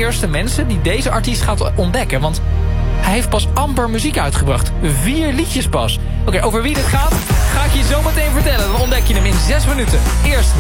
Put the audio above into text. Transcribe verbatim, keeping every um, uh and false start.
allereerste mensen die deze artiest gaat ontdekken. Want hij heeft pas amper muziek uitgebracht. Vier liedjes pas. Oké, okay, over wie dit gaat, ga ik je zo meteen vertellen. Dan ontdek je hem in zes minuten. Eerst